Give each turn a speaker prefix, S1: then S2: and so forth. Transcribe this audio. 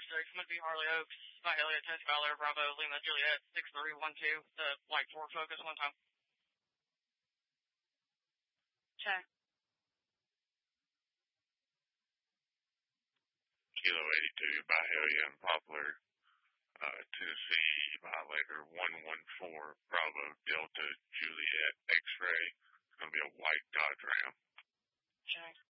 S1: Must be Harley Oaks, Elliot, Test Valor, Bravo, Lima, Juliet, 6312, the Light Ford Focus one time. Check.
S2: Kilo 82, Byhalia and Poplar, Tennessee, violator 114, Bravo, Delta, Juliet, X-Ray. It's going to be a white Dodge Ram.
S1: Check.